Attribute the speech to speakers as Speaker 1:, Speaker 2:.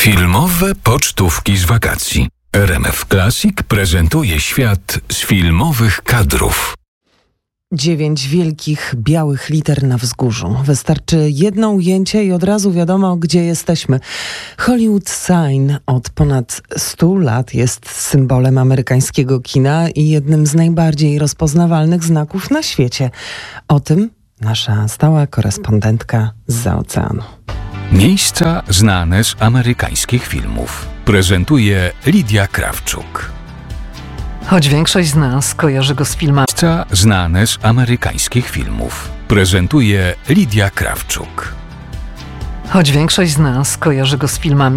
Speaker 1: Filmowe pocztówki z wakacji. RMF Classic prezentuje świat z filmowych kadrów.
Speaker 2: 9 wielkich, białych liter na wzgórzu. Wystarczy jedno ujęcie i od razu wiadomo, gdzie jesteśmy. Hollywood Sign od ponad 100 lat jest symbolem amerykańskiego kina i jednym z najbardziej rozpoznawalnych znaków na świecie. O tym nasza stała korespondentka zza oceanu.
Speaker 1: Miejsca znane z amerykańskich filmów. Prezentuje Lidia Krawczuk.
Speaker 3: Choć większość z nas kojarzy go z filmami.
Speaker 1: Miejsca znane z amerykańskich filmów. Prezentuje Lidia Krawczuk.
Speaker 3: Choć większość z nas kojarzy go z filmami